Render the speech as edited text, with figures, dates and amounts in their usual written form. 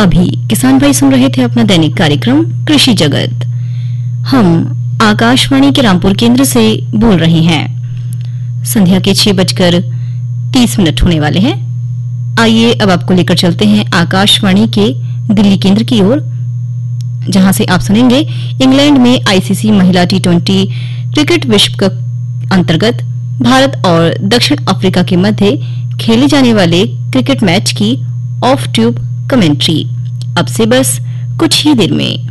अभी किसान भाई सुन रहे थे अपना दैनिक कार्यक्रम कृषि जगत। हम आकाशवाणी के रामपुर केंद्र से बोल रहे हैं। संध्या के 6:30 होने वाले हैं। आइए अब आपको लेकर चलते हैं आकाशवाणी के दिल्ली केंद्र की ओर, जहां से आप सुनेंगे इंग्लैंड में आईसीसी महिला टी20 क्रिकेट विश्व कप अंतर्गत भारत और दक्षिण अफ्रीका के मध्य खेले जाने वाले क्रिकेट मैच की ऑफ ट्यूब कमेंट्री। अब से बस कुछ ही देर में।